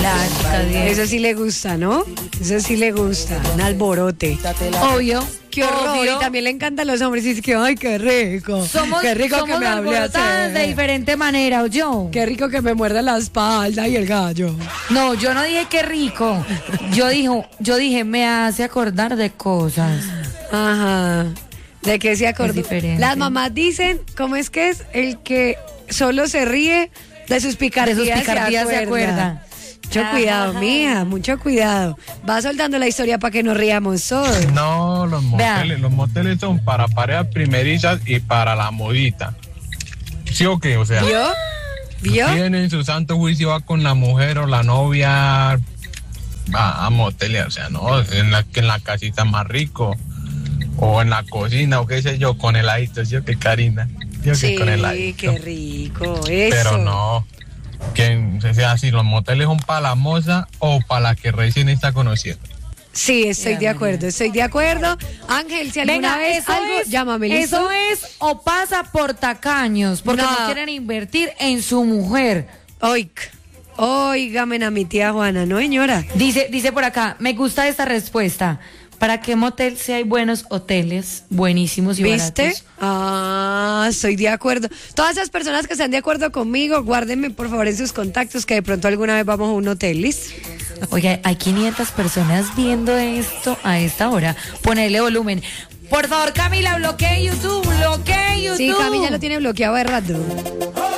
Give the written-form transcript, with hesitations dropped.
Eso sí le gusta, ¿no? Eso sí le gusta. Un alborote. Obvio. Qué horror. Y también le encantan los hombres. Y es que, ay, qué rico. Qué rico que me hable así. De diferente manera, ¿o yo? Qué rico que me muerda la espalda y el gallo. No, yo no dije qué rico. Yo dije, me hace acordar de cosas. Ajá. ¿De qué se acordó? Las mamás dicen, ¿cómo es que es? El que solo se ríe de sus picardías, se acuerda. Mucho cuidado, mija, mucho cuidado. Va soltando la historia para que nos riamos todos. No, los moteles son para parejas primerizas y para la modita. ¿Sí o qué? O sea, ¿Vio? Tienen su santo juicio, va con la mujer o la novia a moteles, o sea, no, en la casita más rico, o en la cocina, o qué sé yo, con heladito, ¿sí o qué, Karina? Sí, con heladito. Qué rico, eso. Pero no, que sea, si los moteles son para la moza o para la que recién está conociendo. Sí, estoy de acuerdo. Ángel, si alguna vez algo, llámame, ¿listo? Eso es o pasa por tacaños, porque no quieren invertir en su mujer. Óigame a mi tía Juana, ¿no, señora? Dice por acá, me gusta esta respuesta. ¿Para qué motel si hay buenos hoteles buenísimos y baratos? ¿Viste? Estoy de acuerdo. Todas esas personas que están de acuerdo conmigo, guárdenme por favor en sus contactos que de pronto alguna vez vamos a un hotel, ¿listo? Oye, hay 500 personas viendo esto a esta hora. Ponele volumen. Por favor, Camila, bloquee YouTube. Sí, Camila lo tiene bloqueado de rato.